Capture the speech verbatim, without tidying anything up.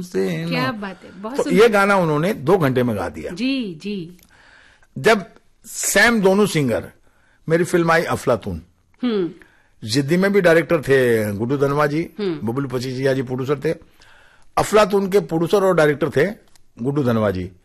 तुमसे क्या ना। बात है, बहुत तो सुंदर। ये गाना उन्होंने दो घंटे में गा दिया। जी जी। जब सैम दोनों सिंगर, मेरी फिल्म आई अफलातून, हम्म जिद्दी में भी डायरेक्टर थे गुड्डू धनवा जी, बबलू पचीसिया जी प्रोड्यूसर थे। अफलातून के प्रोड्यूसर और डायरेक्टर थे गुड्डू धनवा जी।